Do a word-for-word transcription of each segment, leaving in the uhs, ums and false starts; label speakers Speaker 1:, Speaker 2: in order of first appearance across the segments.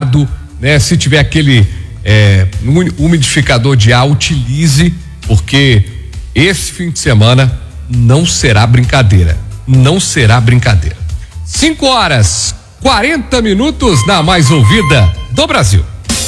Speaker 1: cuidado, né? Se tiver aquele é, umidificador de ar, utilize, porque esse fim de semana não será brincadeira, não será brincadeira. cinco horas, quarenta minutos na mais ouvida do Brasil.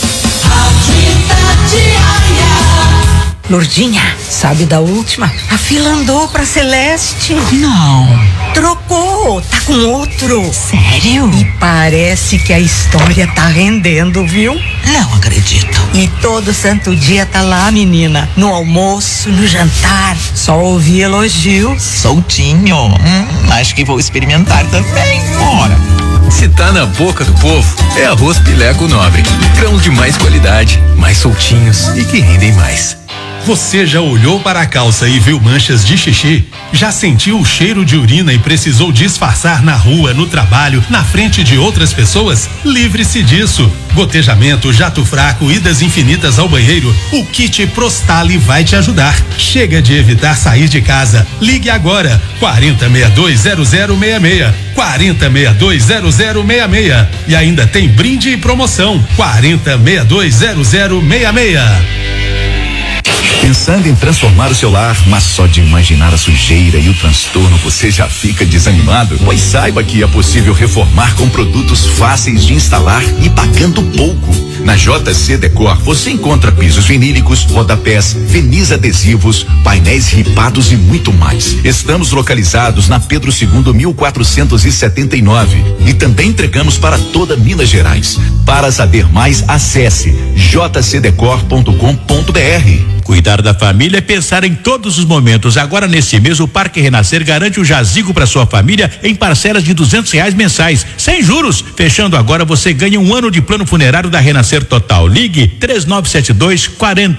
Speaker 2: Lourdinha, sabe da última? A fila andou pra Celeste.
Speaker 3: Não.
Speaker 2: Trocou, tá com outro.
Speaker 3: Sério?
Speaker 2: E parece que a história tá rendendo, viu?
Speaker 3: Não acredito.
Speaker 2: E todo santo dia tá lá, menina. No almoço, no jantar. Só ouvi elogio.
Speaker 3: Soltinho. Hum, acho que vou experimentar também. Bora.
Speaker 4: Se tá na boca do povo, é arroz Pileco Nobre. Grãos de mais qualidade, mais soltinhos e que rendem mais.
Speaker 5: Você já olhou para a calça e viu manchas de xixi? Já sentiu o cheiro de urina e precisou disfarçar na rua, no trabalho, na frente de outras pessoas? Livre-se disso. Gotejamento, jato fraco, idas infinitas ao banheiro, o kit Prostali vai te ajudar. Chega de evitar sair de casa. Ligue agora, quarenta, sessenta e dois, zero zero seis seis. quarenta, sessenta e dois, zero zero seis seis. E ainda tem brinde e promoção. quarenta, sessenta e dois, zero zero seis seis.
Speaker 6: Pensando em transformar o seu lar, mas só de imaginar a sujeira e o transtorno você já fica desanimado? Pois saiba que é possível reformar com produtos fáceis de instalar e pagando pouco. Na J C Decor você encontra pisos vinílicos, rodapés, verniz adesivos, painéis ripados e muito mais. Estamos localizados na Pedro segundo, mil quatrocentos e setenta e nove e também entregamos para toda Minas Gerais. Para saber mais, acesse j c decor ponto com ponto b r.
Speaker 7: Cuidar da família é pensar em todos os momentos. Agora, nesse mês, o Parque Renascer garante o jazigo para sua família em parcelas de duzentos reais mensais, sem juros. Fechando agora, você ganha um ano de plano funerário da Renascer Total. Ligue três nove sete dois, quatro